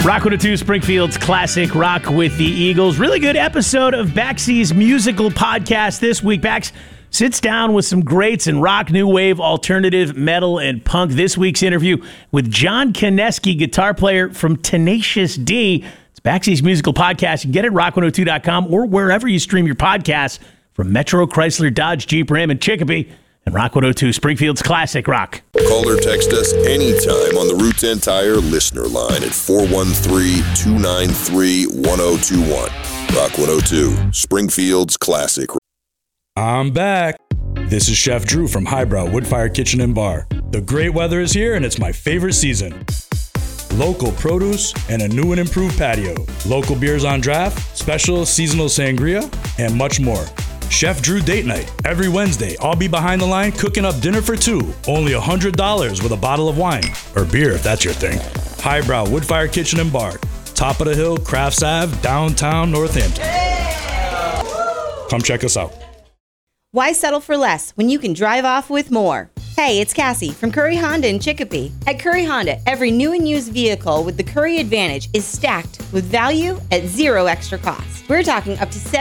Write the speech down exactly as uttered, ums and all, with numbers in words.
Rock one oh two, Springfield's classic rock with the Eagles. Really good episode of Baxy's musical podcast this week. Bax sits down with some greats in rock, new wave, alternative, metal, and punk. This week's interview with John Kineski, guitar player from Tenacious D. It's Baxy's musical podcast. You can get it at rock one oh two dot com or wherever you stream your podcasts from Metro, Chrysler, Dodge, Jeep, Ram, and Chicopee. And Rock one oh two, Springfield's classic rock. Call or text us anytime on the Route ten Tire listener line at four one three, two nine three, one oh two one. Rock one oh two, Springfield's classic. I'm back. This is Chef Drew from Highbrow Woodfire Kitchen and Bar. The great weather is here and it's my favorite season. Local produce and a new and improved patio. Local beers on draft, special seasonal sangria, and much more. Chef Drew Date Night, every Wednesday. I'll be behind the line cooking up dinner for two. Only one hundred dollars with a bottle of wine. Or beer, if that's your thing. Highbrow Woodfire Kitchen and Bar. Top of the hill, Crafts Ave, downtown Northampton. Yeah. Come check us out. Why settle for less when you can drive off with more? Hey, it's Cassie from Curry Honda in Chicopee. At Curry Honda, every new and used vehicle with the Curry Advantage is stacked with value at zero extra cost. We're talking up to seven